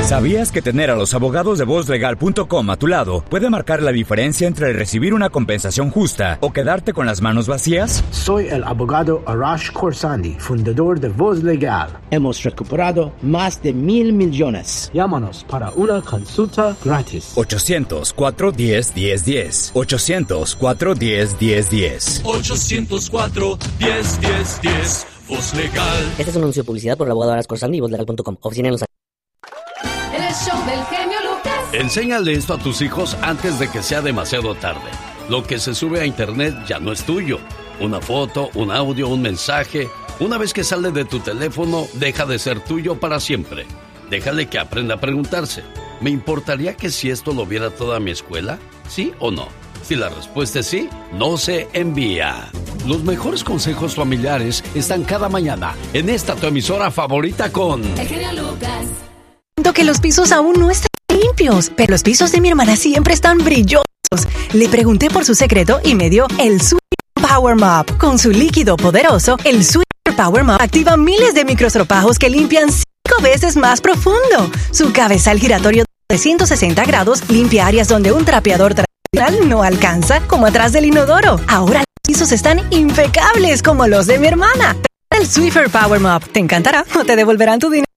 ¿Sabías que tener a los abogados de vozlegal.com a tu lado puede marcar la diferencia entre recibir una compensación justa o quedarte con las manos vacías? Soy el abogado Arash Khorsandi, fundador de Voz Legal. Hemos recuperado más de 1,000 millones. Llámanos para una consulta gratis. 800-410-1010. 800-410-1010. 800-410-1010. Voz Legal. Este es un anuncio de publicidad por el abogado Arash Khorsandi y vozlegal.com. Oficina en Los Ángeles. El show del genio Lucas. Enséñale esto a tus hijos antes de que sea demasiado tarde. Lo que se sube a internet ya no es tuyo. Una foto, un audio, un mensaje. Una vez que sale de tu teléfono, deja de ser tuyo para siempre. Déjale que aprenda a preguntarse. ¿Me importaría que si esto lo viera toda mi escuela? ¿Sí o no? Si la respuesta es sí, no se envía. Los mejores consejos familiares están cada mañana en esta tu emisora favorita con... El genio Lucas. Siento que los pisos aún no están limpios, pero los pisos de mi hermana siempre están brillosos. Le pregunté por su secreto y me dio el Sweeper Power Mop. Con su líquido poderoso, el Sweeper Power Mop activa miles de microestropajos que limpian 5 veces más profundo. Su cabezal giratorio de 360 grados limpia áreas donde un trapeador tradicional no alcanza, como atrás del inodoro. Ahora los pisos están impecables como los de mi hermana. El Sweeper Power Mop te encantará o te devolverán tu dinero.